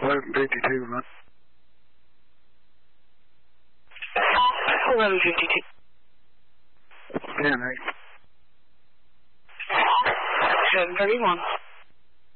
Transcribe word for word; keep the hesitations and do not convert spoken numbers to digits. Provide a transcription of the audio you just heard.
eleven fifty-two, man. eleven fifty-two. ten eight. seven thirty-one.